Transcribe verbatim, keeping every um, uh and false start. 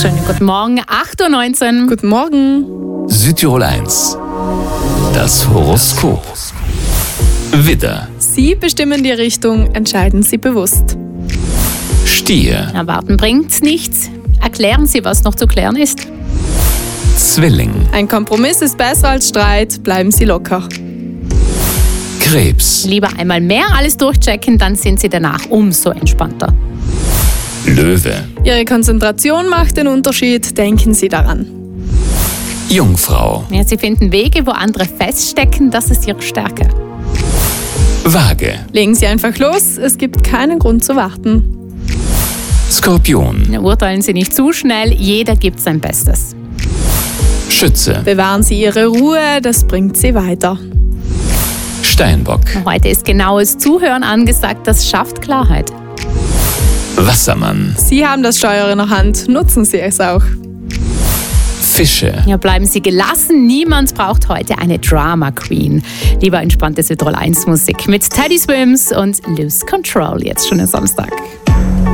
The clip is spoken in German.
Schönen guten Morgen, acht Uhr neunzehn. Guten Morgen. Südtirol eins. Das Horoskop. Widder, Sie bestimmen die Richtung, entscheiden Sie bewusst. Stier, Erwarten bringt nichts. Erklären Sie, was noch zu klären ist. Zwilling, Ein Kompromiss ist besser als Streit, bleiben Sie locker. Krebs, Lieber einmal mehr alles durchchecken, dann sind Sie danach umso entspannter. Löwe, Ihre Konzentration macht den Unterschied, denken Sie daran. Jungfrau, Ja, Sie finden Wege, wo andere feststecken, das ist Ihre Stärke. Waage, Legen Sie einfach los, es gibt keinen Grund zu warten. Skorpion, Ja, urteilen Sie nicht zu schnell, jeder gibt sein Bestes. Schütze, Bewahren Sie Ihre Ruhe, das bringt Sie weiter. Steinbock, Heute ist genaues Zuhören angesagt, das schafft Klarheit. Wassermann, Sie haben das Steuer in der Hand, nutzen Sie es auch. Fische. Ja, bleiben Sie gelassen, niemand braucht heute eine Drama Queen. Lieber entspannte Südtirol eins Musik mit Teddy Swims und Lose Control, jetzt schon am Samstag.